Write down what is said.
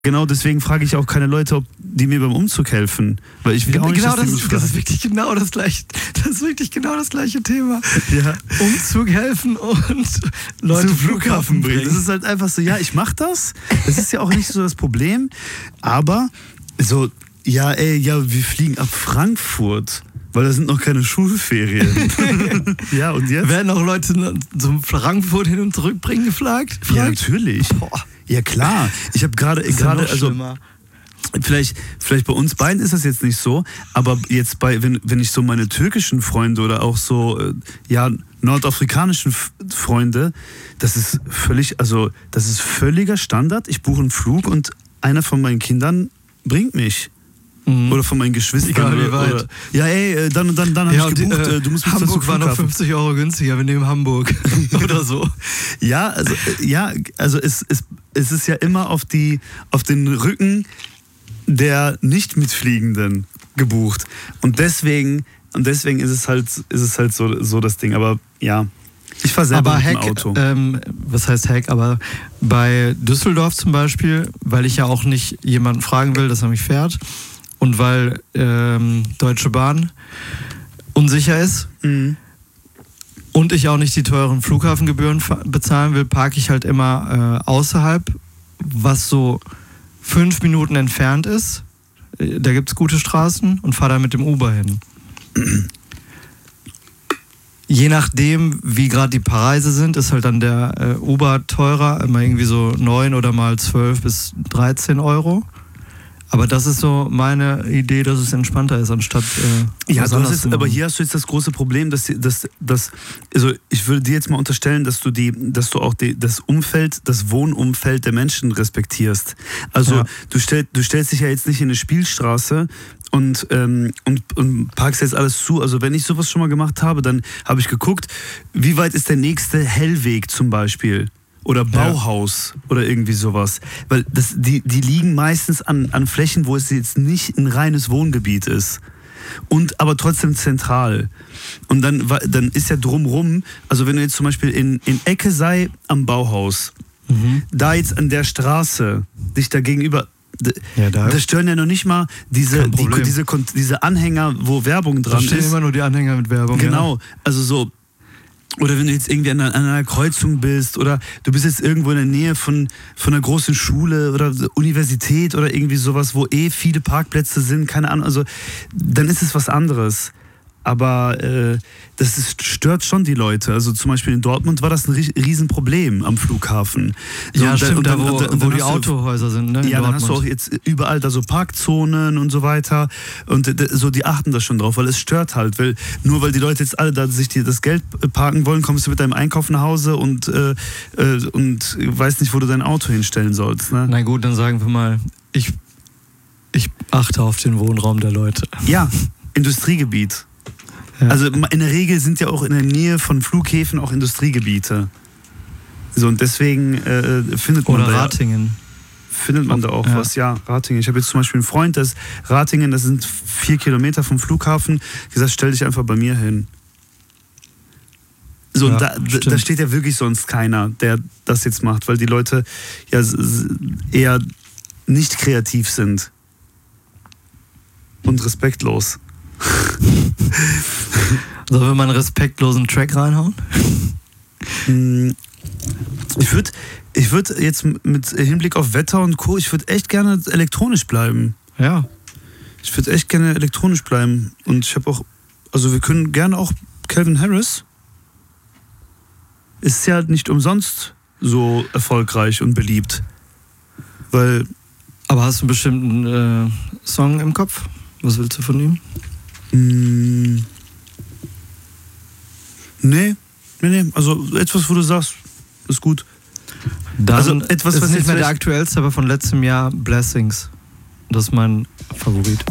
Genau deswegen frage ich auch keine Leute, ob die mir beim Umzug helfen. Weil ich will auch nicht, genau, dass das ist wirklich genau das gleiche. Das ist wirklich genau das gleiche Thema. Ja. Umzug helfen und Leute zum Flughafen bringen. Das ist halt einfach so, ja, ich mach das. Das ist ja auch nicht so das Problem. Aber so, ja, wir fliegen ab Frankfurt. Weil da sind noch keine Schulferien. Ja, und jetzt? Werden auch Leute zum Frankfurt hin und zurück bringen gefragt? Ja, natürlich. Boah. Ja, klar. Ich habe gerade, also vielleicht bei uns beiden ist das jetzt nicht so, aber jetzt wenn ich so meine türkischen Freunde oder auch so, nordafrikanischen Freunde, das ist völliger Standard. Ich buche einen Flug und einer von meinen Kindern bringt mich. Oder von meinen Geschwistern. Egal, wie weit. Oder, ja, dann habe ich gebucht, du musst mich Hamburg war noch 50 Euro günstiger, wir nehmen Hamburg. Oder so. Ja, also es ist ja immer auf den Rücken der Nicht-Mitfliegenden gebucht. Und deswegen ist es halt so das Ding. Aber ja, ich fahre selber mit dem Auto. Was heißt Hack? Aber bei Düsseldorf zum Beispiel, weil ich ja auch nicht jemanden fragen will, dass er mich fährt, und weil Deutsche Bahn unsicher ist und ich auch nicht die teuren Flughafengebühren bezahlen will, parke ich halt immer außerhalb, was so 5 Minuten entfernt ist. Da gibt es gute Straßen und fahre dann mit dem Uber hin. Je nachdem, wie gerade die Preise sind, ist halt dann der Uber teurer, immer irgendwie so 9 oder mal 12 bis 13 Euro. Aber das ist so meine Idee, dass es entspannter ist, anstatt aber hier hast du jetzt das große Problem, dass also ich würde dir jetzt mal unterstellen, dass du auch das Wohnumfeld der Menschen respektierst. Also ja. Du stellst dich ja jetzt nicht in eine Spielstraße und parkst jetzt alles zu. Also wenn ich sowas schon mal gemacht habe, dann habe ich geguckt, wie weit ist der nächste Hellweg zum Beispiel. Oder Bauhaus oder irgendwie sowas. Weil die liegen meistens an Flächen, wo es jetzt nicht ein reines Wohngebiet ist. Aber trotzdem zentral. Und dann ist ja drumrum, also wenn du jetzt zum Beispiel in Ecke sei am Bauhaus, da jetzt an der Straße dich da gegenüber, das stören ja noch nicht mal diese Anhänger, wo Werbung dran ist. Da stehen immer nur die Anhänger mit Werbung. Genau, also so. Oder wenn du jetzt irgendwie an einer Kreuzung bist oder du bist jetzt irgendwo in der Nähe von einer großen Schule oder Universität oder irgendwie sowas, wo viele Parkplätze sind, keine Ahnung, also dann ist es was anderes. Aber stört schon die Leute. Also zum Beispiel in Dortmund war das ein Riesenproblem am Flughafen. So, ja, stimmt, wo die Autohäuser sind, ne? Ja, dann hast du auch jetzt überall da so Parkzonen und so weiter. Und so, die achten da schon drauf, weil es stört halt. Weil die Leute jetzt alle da sich das Geld parken wollen, kommst du mit deinem Einkauf nach Hause und weißt nicht, wo du dein Auto hinstellen sollst. Ne? Na gut, dann sagen wir mal, ich achte auf den Wohnraum der Leute. Ja, Industriegebiet. Ja. Also in der Regel sind ja auch in der Nähe von Flughäfen auch Industriegebiete. So, und deswegen findet man Ratingen. Findet man da auch was. Ja, Ratingen. Ich habe jetzt zum Beispiel einen Freund, Ratingen, das sind 4 Kilometer vom Flughafen. Gesagt, stell dich einfach bei mir hin. So, ja, da steht ja wirklich sonst keiner, der das jetzt macht, weil die Leute ja eher nicht kreativ sind. Und respektlos. Sollen wir mal einen respektlosen Track reinhauen? Ich würde jetzt mit Hinblick auf Wetter und Co., ich würde echt gerne elektronisch bleiben. Ja. Ich würde echt gerne elektronisch bleiben. Und ich habe auch, also wir können gerne auch Calvin Harris. Ist ja nicht umsonst so erfolgreich und beliebt. Aber hast du einen bestimmten Song im Kopf? Was willst du von ihm? Nee. Also etwas, wo du sagst, ist gut. Dann also etwas, was nicht mehr der aktuellste, aber von letztem Jahr, Blessings. Das ist mein Favorit.